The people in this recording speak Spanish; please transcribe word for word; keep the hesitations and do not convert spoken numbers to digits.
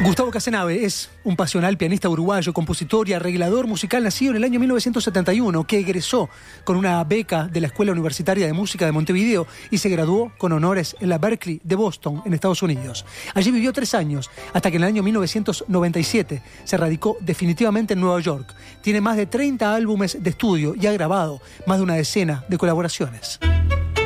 Gustavo Casenave es un pasional pianista uruguayo, compositor y arreglador musical nacido en el año mil novecientos setenta y uno, que egresó con una beca de la Escuela Universitaria de Música de Montevideo y se graduó con honores en la Berklee de Boston, en Estados Unidos. Allí vivió tres años, hasta que en el año mil novecientos noventa y siete se radicó definitivamente en Nueva York. Tiene más de treinta álbumes de estudio y ha grabado más de una decena de colaboraciones.